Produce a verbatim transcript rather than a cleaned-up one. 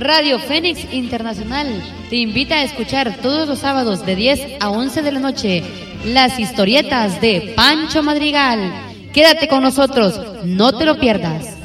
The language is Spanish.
Radio Fénix Internacional te invita a escuchar todos los sábados de diez a once de la noche las historietas de Pancho Madrigal. Quédate con nosotros, no te lo pierdas.